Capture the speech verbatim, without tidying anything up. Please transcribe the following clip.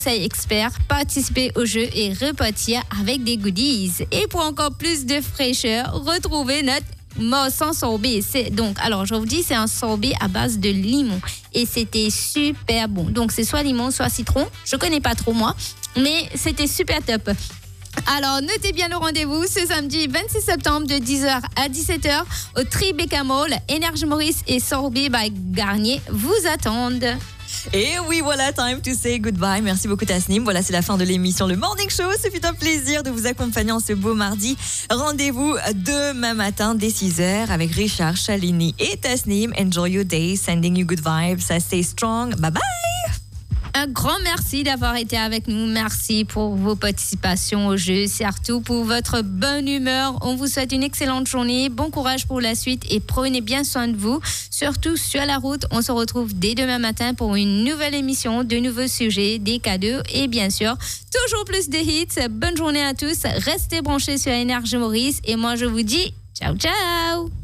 experts, participer au jeu et repartir avec des goodies. Et pour encore plus de fraîcheur, retrouvez notre Morsan sorbet. C'est donc, alors je vous dis, c'est un sorbet à base de limon et c'était super bon. Donc c'est soit limon, soit citron. Je connais pas trop moi, mais c'était super top. Alors, notez bien le rendez-vous ce samedi vingt-six septembre de dix heures à dix-sept heures au Tribeca Mall. Énergie Maurice et Sorbet by Garnier vous attendent. Et oui, voilà, time to say goodbye. Merci beaucoup Tasnim. Voilà, c'est la fin de l'émission Le Morning Show. Ce fut un plaisir de vous accompagner en ce beau mardi. Rendez-vous demain matin dès six heures avec Richard, Shalini et Tasnim. Enjoy your day, sending you good vibes. Stay strong. Bye bye. Un grand merci d'avoir été avec nous. Merci pour vos participations au jeu, surtout pour votre bonne humeur. On vous souhaite une excellente journée. Bon courage pour la suite et prenez bien soin de vous. Surtout sur la route, on se retrouve dès demain matin pour une nouvelle émission, de nouveaux sujets, des cadeaux et bien sûr, toujours plus de hits. Bonne journée à tous. Restez branchés sur Énergie Maurice et moi je vous dis ciao ciao.